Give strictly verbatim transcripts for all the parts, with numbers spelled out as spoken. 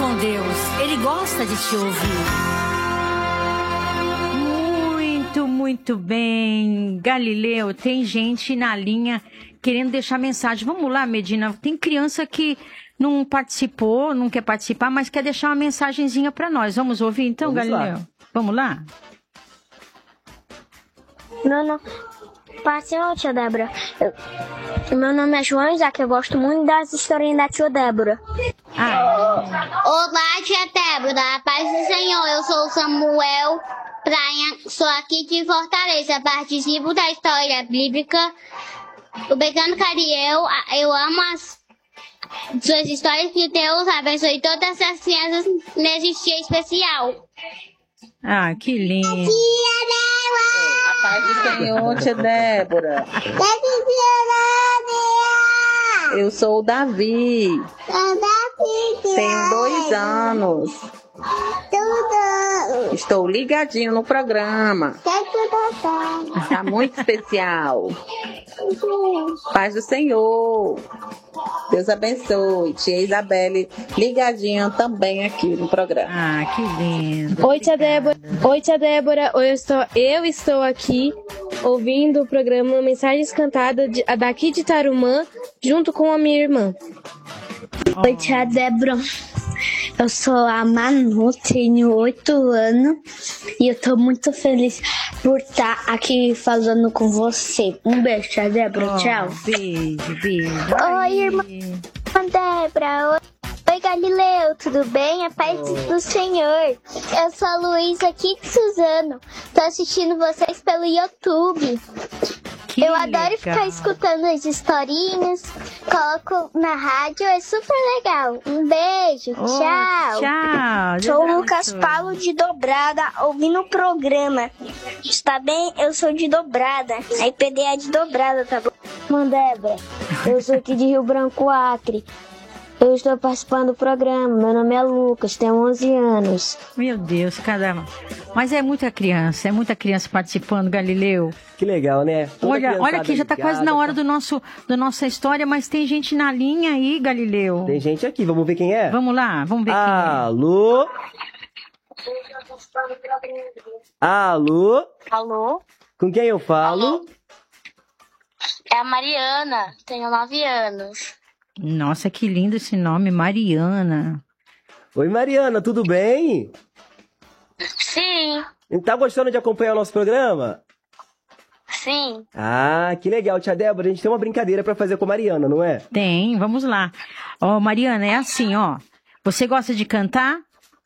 com Deus. Ele gosta de te ouvir. Muito, muito bem. Galileu, tem gente na linha querendo deixar mensagem. Vamos lá, Medina. Tem criança que não participou, não quer participar, mas quer deixar uma mensagenzinha para nós. Vamos ouvir então, Vamos Galileu? Lá. Vamos lá? Não, não. Passou, tia Débora. Eu, meu nome é João Isaac, eu gosto muito das historinhas da tia Débora. Ah. Olá, tia Débora, a paz do Senhor, eu sou o Samuel Praia, sou aqui de Fortaleza, participo da história bíblica. O Pecando Cariel, eu amo as suas histórias, que Deus abençoe todas as crianças nesse dia especial. Ah, que lindo. Tia Débora! A paz do Senhor, tia Débora. Eu sou o Davi. Tenho dois anos. Estou ligadinho no programa. Está muito especial. Paz do Senhor. Deus abençoe. Tia Isabelle ligadinha também aqui no programa. Ah, que lindo. Oi, tia Débora. Oi, tia Débora. Eu estou, eu estou aqui ouvindo o programa Mensagens Cantadas de, daqui de Tarumã, junto com a minha irmã. Oh. Oi, tia Débora. Eu sou a Manu, tenho oito anos e eu tô muito feliz por estar aqui falando com você. Um beijo, tia Débora. Oh, tchau. Beijo, beijo. Oi, irmã Débora. Oi. Oi, Galileu, tudo bem? A paz Oi. do Senhor. Eu sou a Luísa aqui de Suzano. Tô assistindo vocês pelo YouTube. Que eu legal. adoro ficar escutando as historinhas. Coloco na rádio, é super legal. Um beijo, Oh, tchau. Tchau. Sou o Lucas Paulo de Dobrada, ouvindo o programa. Está bem? Eu sou de Dobrada. A I P D é de Dobrada, tá bom? Mandébora, eu sou aqui de Rio Branco, Acre. Eu estou participando do programa. Meu nome é Lucas, tenho onze anos. Meu Deus, caramba. Mas é muita criança, é muita criança participando, Galileu. Que legal, né? Toda olha, olha aqui, já está quase na hora tá... do nosso, da nossa história, mas tem gente na linha aí, Galileu. Tem gente aqui, vamos ver quem é? Vamos lá, vamos ver Alô? quem é. Alô? Alô? Com quem eu falo? Alô? É a Mariana, tenho nove anos. Nossa, que lindo esse nome, Mariana. Oi, Mariana, tudo bem? Sim. Tá gostando de acompanhar o nosso programa? Sim. Ah, que legal, tia Débora. A gente tem uma brincadeira pra fazer com a Mariana, não é? Tem, vamos lá. Ó, Mariana, é assim, ó. Você gosta de cantar?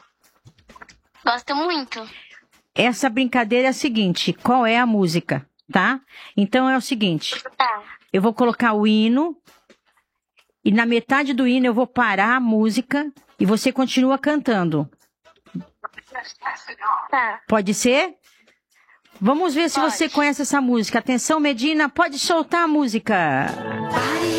Gosto muito. Essa brincadeira é a seguinte, qual é a música, tá? Então é o seguinte, Tá. eu vou colocar o hino e na metade do hino eu vou parar a música e você continua cantando. Tá. Pode ser? Vamos ver se Pode. você conhece essa música. Atenção, Medina, pode soltar a música.